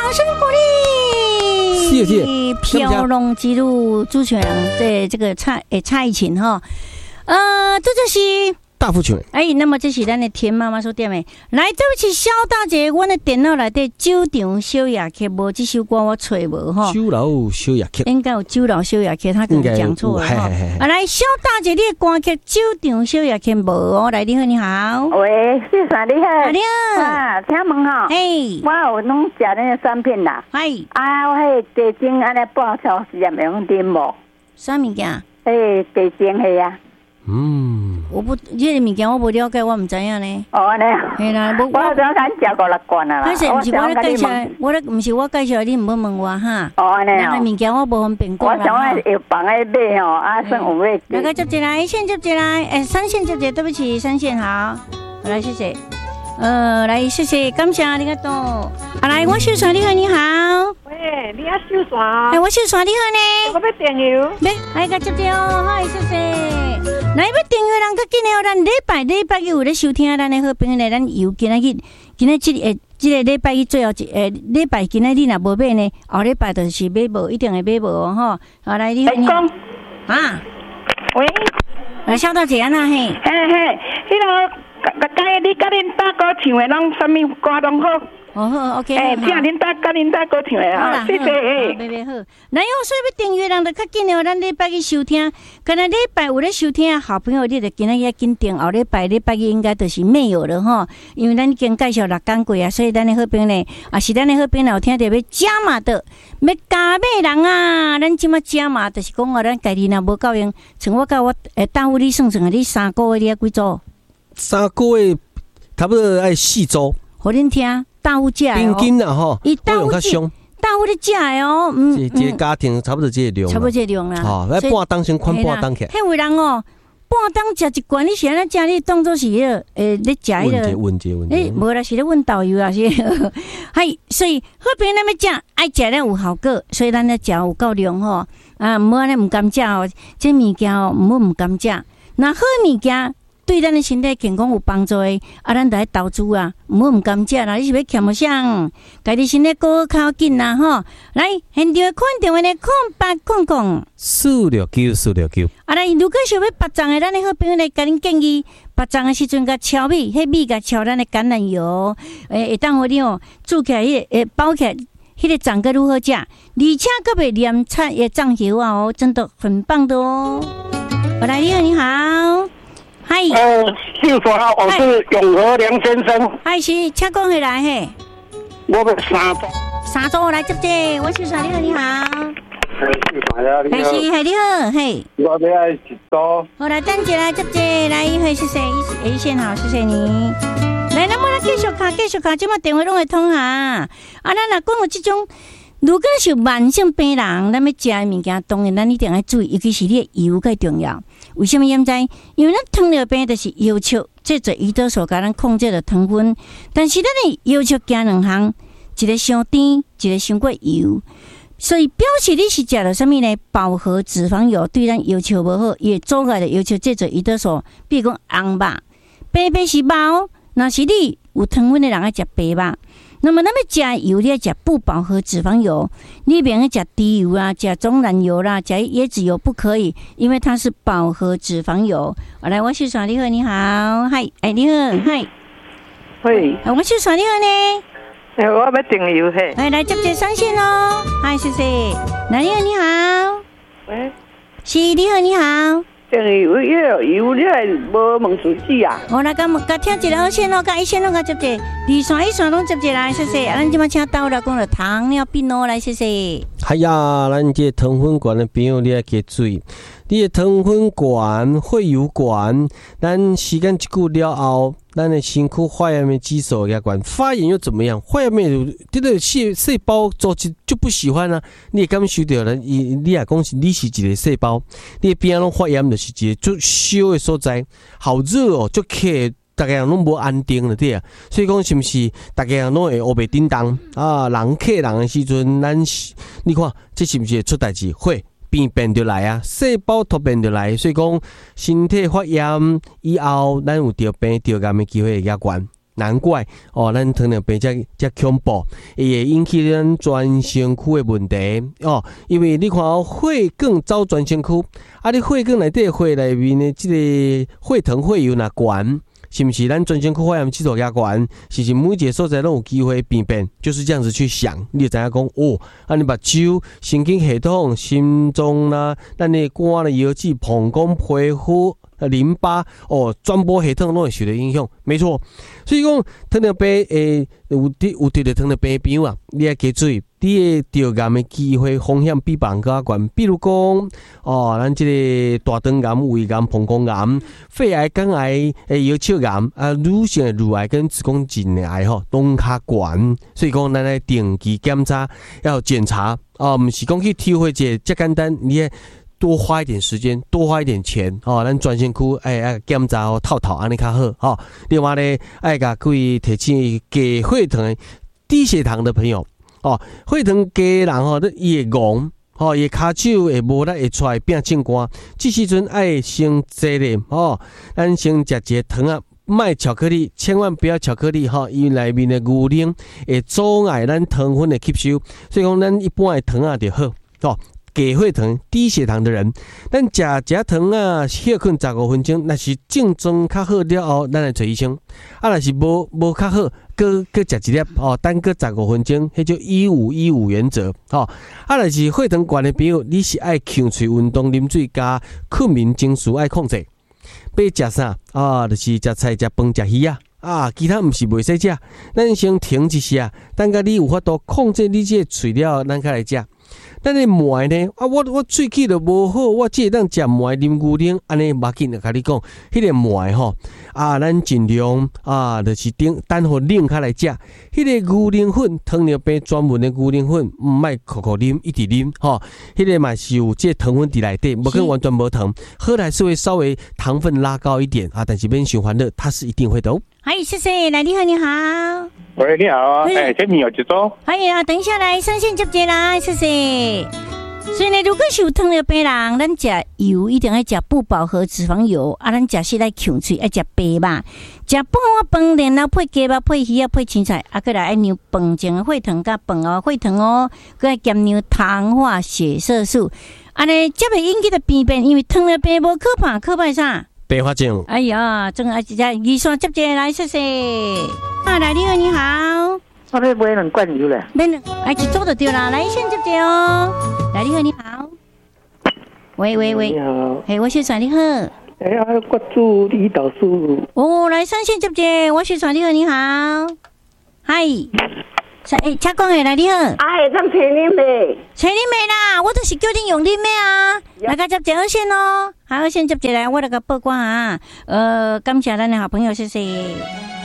声鼓励。 谢谢。 飘龙之路主持人对这个蔡依琴哈，这就是大富群。 那么这是咱的田妈妈所点的。来，对不起，萧大姐，我的电脑内底酒场小夜曲无这首歌我找无哈。 酒楼小夜曲应该有酒楼小夜曲，他可能讲错了哈。来，萧大姐，你的歌曲酒场小夜曲无哦。来，你好，你好。 喂，先生你好。 你好。 啊，请问哈。 嘿。 我有拢食那个三片啦。 嘿。 我迄地精安尼半小时也袂用啉无。 啥物件？ 地精系啊。 我不，这个物件我不了解，我唔知影呢。 安尼。 系啦， 我早餐食5-6罐啊啦。 但是唔是我咧介绍，唔是我介绍，你唔好问我哈。 安尼那个物件我无方便讲啦。 我想要药房诶买吼，算有买。 那个接进来，一线接进来，三线接进，对不起，三线好，来谢谢。来谢谢，感谢你个多。来，我秀传你好，你好。 喂，你要秀传？ 我秀传你好呢。 我要订油。 来个接进哦，好，谢谢。来要订阅人较紧的哦，咱礼拜一有咧收听咱的好朋友呢，咱油今仔这个礼拜一最后礼拜今仔日若无买呢，后礼拜就是买无，一定会买无哦吼。好，来你讲啊， 喂， 来萧大姐安那嘿， 迄个你甲恁大哥唱的拢啥物歌拢好。 好 ，OK。 这样恁大哥唱的啊，谢谢。 别好。来哦，所以要订阅人就较紧哦，咱礼拜一收听，可能礼拜有咧收听的好朋友，你就今仔日紧订，后礼拜一应该就是没有了吼，因为咱已经介绍6讲过啊，所以咱的好朋友呢，是咱的好朋友有听到要加码的，要加买人啊，咱即马加码就是讲哦，咱家己若无够用，像我甲我大夫你算算，你3个月你要几组 ？3个月差不多要4周。 互恁听。大户价哦， 平均啦吼， 伊大户的价哦， 一个家庭差不多这个量， 差不多这个量啦。 好，来半当先宽半当起。 迄位人哦，半当食一罐，你是安怎食？你当作是咧食迄个？ 问题。 无啦，是咧问导游啊，是。嘿，所以好朋友咱要食，爱食咧有效果，所以咱咧食有够量吼。唔好安尼唔甘食哦，这物件哦，唔好唔甘食。那好物件。对咱的身体健康有帮助的，咱就要投资啊，唔好唔甘食啦。你是要欠么啥？家己身体顾较紧啦吼。来，现场看电话呢，0800-469-469。来，如果想要拔脏的，咱的好朋友来甲恁建议，拔脏的时阵甲敲米，迄米甲敲咱的橄榄油，会当互你哦，煮起来包起来，迄个脏个如何食？而且个袂黏菜也酱油啊哦，真的很棒的哦。来，你好，你好。嗨， 秀华，我是永和梁先生。 嗨，是，请讲回来嘿。 我要3 组来接者，我秀华你好，你好。 秀华呀，你好。 是，你好，嘿。 我要爱1组。 好，来等一下来接者，来，谢谢，一线好，谢谢你。来，那么来继续卡，这么电话拢会通哈。咱若讲有这种。如果是慢性病人，咱要食的物件，当然咱一定要注意，尤其是你的油最重要。为什么因为因为咱糖尿病就是要求这做胰岛素甲咱控制了糖分，但是咱的要求加2项，一个伤甜，一个伤过油，所以表示你是食了什么呢？饱和脂肪油对咱要求无好，也阻碍了要求这做胰岛素，比如讲红肉，白是肉，若是你有糖分的人爱食白肉。那么，咱要食油，你要食不饱和脂肪油，你别个食低油啊，食棕桉油啦，食椰子油不可以，因为它是饱和脂肪油。来，我秀爽，你好，你好，嗨，你好，嗨， 喂， 我秀爽，你好呢， 我要订油嘿， 来接接3线哦，嗨，谢谢，你好，你好， 喂， 是，你好，你好。 订油油你还无问数字啊？ 我来甲听一个2线咯，甲1线咯，甲接者2线拢接者来，谢谢。咱即马请到了讲了糖尿病咯，来谢谢。 哎呀，咱这糖分管的朋友你要加注意，你的糖分管、血油管，咱时间一久了后，咱的身躯发炎的激素也管，发炎又怎么样？发炎的这个细胞组织就不喜欢啊，你也感受到了，你也讲是你是一个细胞，你边拢发炎就是一个最烧的所在，好热哦，就渴。大家人拢无安定了对啊，所以讲是不是大家人拢会黑白叮当啊？人客人的时阵，咱你看这是不是会出代志？会变就来啊，细胞突变就来，所以讲身体发炎以后，咱有得病得癌的机会会较悬。 难怪哦，咱糖尿病这恐怖，也引起咱全身躯的问题哦。因为你看哦，血管走全身躯，啊，你血管内底血内面的这个血糖血油若悬，是不是咱全身躯血癌指数也悬？是不是每一个所在都有机会病变？就是这样子去想，你就知影讲哦，啊，你目睭、神经系统、心脏啦，咱的肝的腰子、膀胱、皮肤。淋巴哦，全部系统都会受到影响，没错。所以讲，糖尿病有得着糖尿病病啊，你要加注意，你的得癌的机会风险比别人更悬。比如讲哦，咱这个大肠癌、胃癌、膀胱癌、肺癌、肝癌、腰鞘癌啊，女性的乳癌跟子宫颈癌吼，拢较悬。所以讲，咱来定期检查，要检查哦，唔是讲去抽血这简单，你多花一点时间，多花一点钱哦，咱专身躯检查哦，套安尼较好哦。另外呢，甲各位提醒低血糖、低血糖的朋友哦，血糖低的人吼，伊会戆哦，伊骹手会无力会出来变正汗，这时阵爱先责任哦，咱先食一个糖啊。卖巧克力，千万不要巧克力哈，因为内面的牛奶会阻碍咱糖分的吸收，所以讲咱一般的糖啊就好哦。低血糖、低血糖的人，咱食糖啊，歇困15分钟，那是症状较好了后，咱来找医生。啊，若是无较好，搁食一粒哦，等搁15分钟，迄叫15-15原则哦。啊，若是血糖悬的朋友，你是爱控制运动、啉水加困眠情绪爱控制。要食啥啊？就是食菜、食饭、食鱼啊。啊，其他毋是袂使食，咱先停一下，等甲你有法度控制你这个喙了，咱才来食。咱的糜呢？啊，我喙齿就无好，我只会当食糜啉牛奶，安尼马紧就甲你讲，迄个糜吼啊，咱尽量啊，就是等互冷开来食。迄个牛奶粉，糖尿病专门的牛奶粉，毋卖口啉，一直啉吼。迄个嘛是有这糖分伫内底，无可能完全无糖，喝来是会稍微糖分拉高一点啊，但是免循环热，它是一定会的哦。 嗨，谢谢，来，你好，你好。 喂，你好啊，这边有一组。 欢迎啊，等一下来上线接接啦，谢谢。所以呢，如果是有糖尿病人，咱食油一定要食不饱和脂肪油，啊，咱食食来控制，爱食白肉，食半碗饭，然后配鸡肉、配鱼啊、配青菜，啊，过来爱牛饭前的血糖甲饭后血糖哦，过来减牛糖化血色素，安尼才袂引起的病变，因为糖尿病无可怕，可怕啥？ 白化症。 哎呀，真啊，只二线接接来，谢谢。啊，来，你好，你好。 我咧买2罐油咧。 买2，一组就对啦，来先接接哦。来，你好，你好。喂。 你好。 嘿，我小传你好。 我祝胰岛素。 哦，来上线接接，我小传你好，你好。嗨。请讲下来，你好。 咱找恁妹。 找恁妹啦，我都是叫恁用恁妹啊。来个接2线哦，好，2线接来，我来个报关啊。感谢咱的好朋友，谢谢。